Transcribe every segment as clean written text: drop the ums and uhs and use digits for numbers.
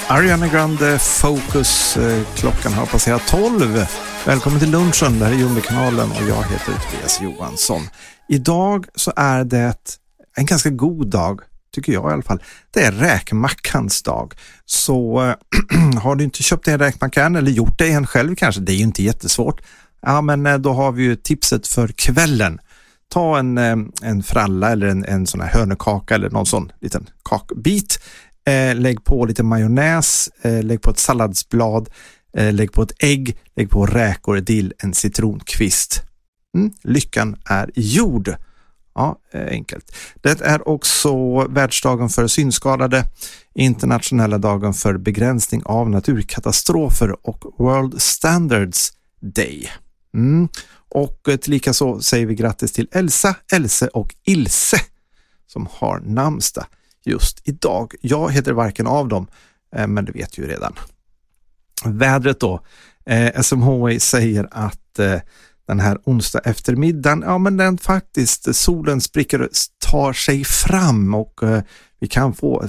Ariana Grande, Focus. Klockan har passerat 12. Välkommen till lunchen, det här är Jumbo-kanalen och jag heter Tobias Johansson. Idag så är det en ganska god dag, tycker jag i alla fall. Det är räkmackans dag. Så har du inte köpt en räkmacka än eller gjort det en själv kanske, det är ju inte jättesvårt. Ja, men då har vi ju tipset för kvällen. Ta en fralla eller en sån här hörnekaka eller någon sån liten kakbit. Lägg på lite majonnäs, lägg på ett salladsblad, lägg på ett ägg, lägg på räkor, dill, en citronkvist. Lyckan är gjord. Ja, enkelt. Det är också världsdagen för synskadade, internationella dagen för begränsning av naturkatastrofer och World Standards Day. Och tillika så säger vi grattis till Elsa, Else och Ilse som har namnsdag just idag. Jag heter varken av dem, men det vet ju redan. Vädret då. SMHI säger att den här onsdag eftermiddagen, ja men den faktiskt, solen spricker, tar sig fram och vi kan få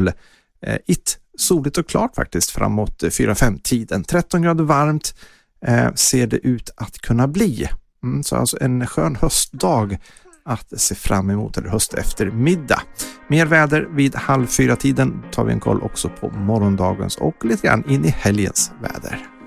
soligt och klart faktiskt framåt 4-5 tiden. 13 grader varmt ser det ut att kunna bli. Så alltså en skön höstdag att se fram emot, eller höst eftermiddag. Mer väder vid 3:30 tiden tar vi en koll också på morgondagens och lite grann in i helgens väder.